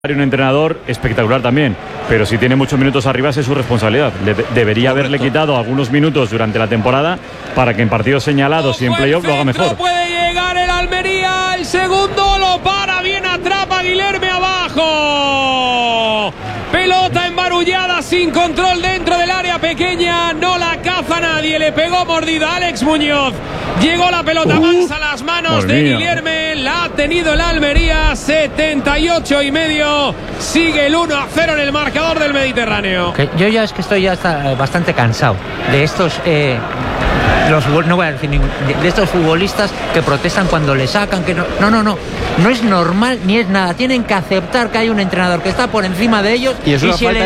Un entrenador espectacular también, pero si tiene muchos minutos arriba es su responsabilidad. Debería haberle quitado algunos minutos durante la temporada para que en partidos señalados y en playoff lo haga mejor. Puede llegar el Almería, el segundo lo para, bien atrapa Guilherme abajo. Pelota embarullada sin control dentro del área pequeña, no la caza nadie, le pegó mordida Alex Muñoz. Llegó la pelota más a las manos de Guilherme, la ha tenido el Almería, 78,5. Sigue el 1-0 en el marcador del Mediterráneo. Yo ya es que estoy bastante cansado de estos no voy a decir de estos futbolistas que protestan cuando le sacan, que no es normal ni es nada. Tienen que aceptar que hay un entrenador que está por encima de ellos, y si el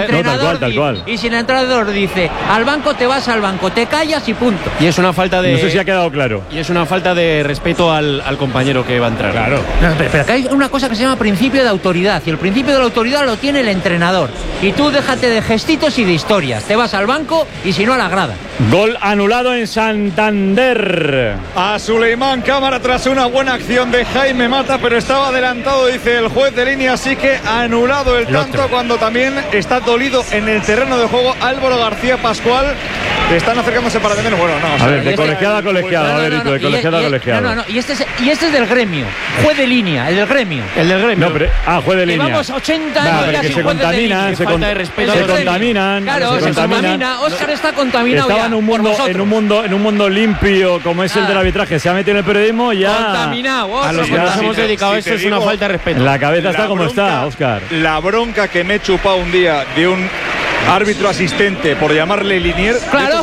entrenador dice al banco, te vas al banco, te callas y punto. Y es una falta de... No sé si ha quedado claro. Y es una falta de respeto al compañero que va a entrar. Claro. No, pero acá hay una cosa que se llama principio de autoridad, y el principio de la autoridad lo tiene el entrenador. Y tú déjate de gestitos y de historias. Te vas al banco y si no a la grada. Gol anulado en Santander. A Suleimán Cámara tras una buena acción de Jaime Mata, pero estaba adelantado, dice el juez de línea, así que anulado el tanto cuando también está dolido en el terreno de juego Álvaro García Pascual. Están acercándose para tener, bueno, no. A ver, de colegiado a colegiado, a ver, de colegiado a colegiado. Y este es del gremio, juez de línea, el del gremio. No, pero, juez de línea. Llevamos 80 años ya sin juez de línea. Se contaminan. Claro, se contamina. Óscar está contaminado. Estaba en un mundo limpio como es el del arbitraje. Se ha metido en el periodismo y ya. Contaminado. A los que nos hemos dedicado a esto es una falta de respeto. La cabeza está como está, Óscar. La bronca que me he chupado un día de un árbitro asistente por llamarle Linier. Claro.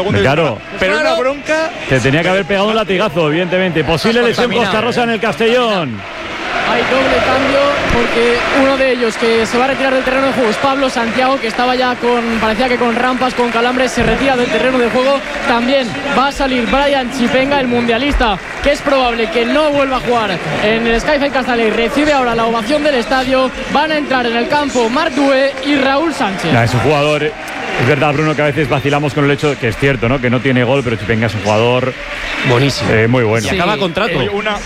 Pero una bronca. Te tenía que haber pegado un latigazo, evidentemente. Posible lesión Costa Rosa en el Castellón. Hay doble cambio porque uno de ellos que se va a retirar del terreno de juego es Pablo Santiago, que estaba ya parecía que con rampas, con calambres, se retira del terreno de juego. También va a salir Brian Chipenga, el mundialista, que es probable que no vuelva a jugar en el Sky Castellet. Recibe ahora la ovación del estadio. Van a entrar en el campo Marc Doué y Raúl Sánchez. Es un jugador. Es verdad, Bruno, que a veces vacilamos con el hecho que es cierto, ¿no? Que no tiene gol, pero Chipenga es un jugador buenísimo, muy bueno. Y acaba contrato.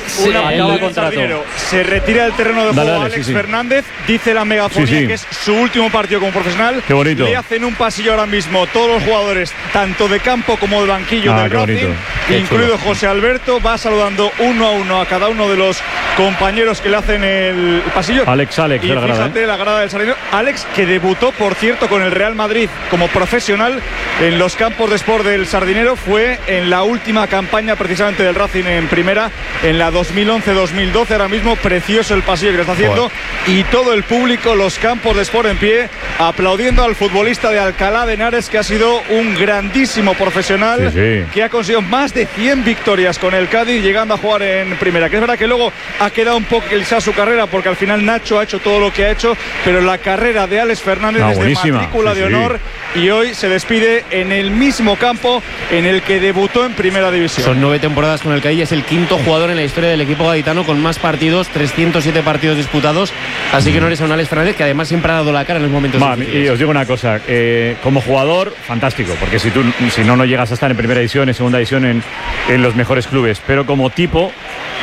Acaba contrato. Se retira del terreno de juego Alex Fernández. Dice la megafonía que es su último partido como profesional. Qué bonito. Le hacen un pasillo ahora mismo todos los jugadores, tanto de campo como de banquillo del Racing, incluido José Alberto. Va saludando uno a uno a cada uno de los compañeros que le hacen el pasillo. Alex, y fíjate la grada del Sardinero. Alex, que debutó, por cierto, con el Real Madrid como profesional en los campos de sport del Sardinero. Fue en la última campaña precisamente del Racing en primera, en la 2011-2012. Ahora mismo precioso el pasillo que le está haciendo, y todo el público, los campos de sport en pie, aplaudiendo al futbolista de Alcalá de Henares, que ha sido un grandísimo profesional, que ha conseguido más de 100 victorias con el Cádiz, llegando a jugar en primera. Que es verdad que luego ha quedado un poco quizá su carrera, porque al final Nacho ha hecho todo lo que ha hecho, pero la carrera de Alex Fernández es de matrícula de honor. Y hoy se despide en el mismo campo en el que debutó en primera división. Son 9 temporadas con el Cádiz, es el quinto jugador en la historia del equipo gaditano con más partidos, 307 partidos disputados. Así que no eres a un Alex Fernández, que además siempre ha dado la cara en los momentos difíciles. Y os digo una cosa, como jugador, fantástico, porque si no llegas a estar en primera división, en segunda división, en los mejores clubes, pero como tipo,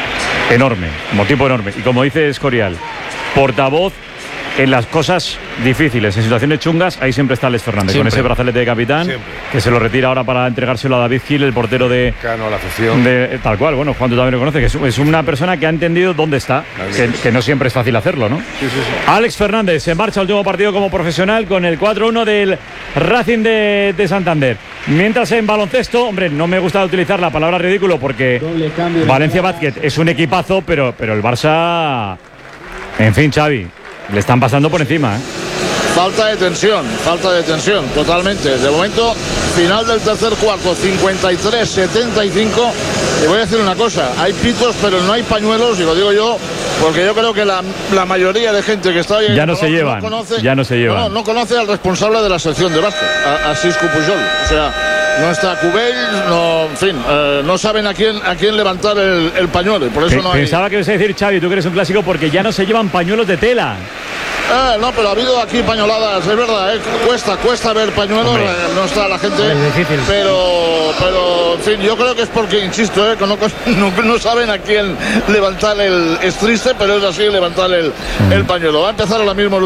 enorme. Y como dice Escorial, portavoz en las cosas difíciles, en situaciones chungas, ahí siempre está Alex Fernández, con ese brazalete de capitán, que se lo retira ahora para entregárselo a David Gil, el portero de la afición. Tal cual, bueno, Juan, tú también lo conoces, que es una persona que ha entendido dónde está, que no siempre es fácil hacerlo, ¿no? Sí. Alex Fernández se marcha al último partido como profesional con el 4-1 del Racing de Santander. Mientras en baloncesto, hombre, no me gusta utilizar la palabra ridículo porque Valencia Basket es un equipazo, pero el Barça, en fin, Xavi, le están pasando por encima, Falta de tensión, totalmente. De momento, final del tercer cuarto, 53-75. Y voy a decir una cosa, hay pitos pero no hay pañuelos, y lo digo yo porque yo creo que la mayoría de gente que está ahí ya no se llevan. No conoce al responsable de la sección de básquet, a Siscu Pujol. O sea, no está Cubell, no saben a quién levantar el pañuelo, y por eso no hay... Pensaba que ibas a decir, Xavi, tú que eres un clásico, porque ya no se llevan pañuelos de tela. No, pero ha habido aquí pañoladas, es verdad, cuesta ver pañuelos, no está la gente, pero en fin, yo creo que es porque, insisto, no saben a quién levantar es triste, pero es así levantar el pañuelo. Va a empezar ahora mismo